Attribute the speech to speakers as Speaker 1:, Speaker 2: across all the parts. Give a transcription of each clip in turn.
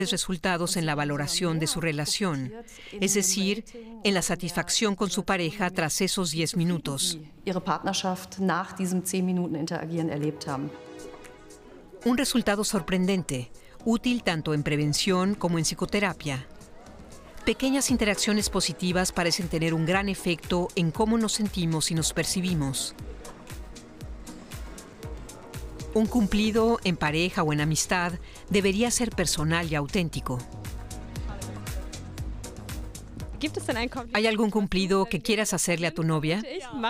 Speaker 1: resultados en la valoración de su relación, es decir, en la satisfacción con su pareja tras esos 10 minutos. Un resultado sorprendente, útil tanto en prevención como en psicoterapia. Pequeñas interacciones positivas parecen tener un gran efecto en cómo nos sentimos y nos percibimos. Un cumplido en pareja o en amistad debería ser personal y auténtico. ¿Hay algún cumplido que quieras hacerle a tu novia?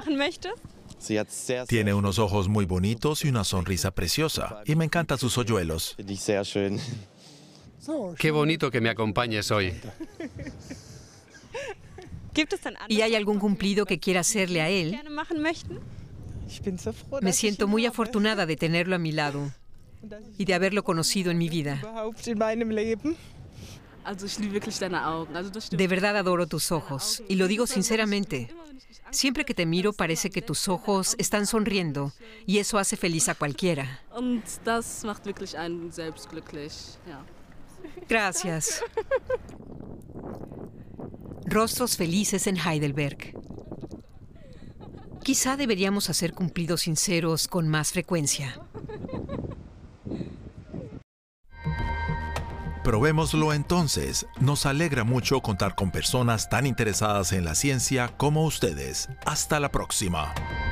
Speaker 2: Tiene unos ojos muy bonitos y una sonrisa preciosa, y me encantan sus hoyuelos.
Speaker 3: Qué bonito que me acompañes hoy.
Speaker 1: ¿Y hay algún cumplido que quiera hacerle a él? Me siento muy afortunada de tenerlo a mi lado y de haberlo conocido en mi vida. De verdad adoro tus ojos, y lo digo sinceramente. Siempre que te miro parece que tus ojos están sonriendo, y eso hace feliz a cualquiera. Gracias. Rostros felices en Heidelberg. Quizá deberíamos hacer cumplidos sinceros con más frecuencia.
Speaker 2: Probémoslo entonces. Nos alegra mucho contar con personas tan interesadas en la ciencia como ustedes. Hasta la próxima.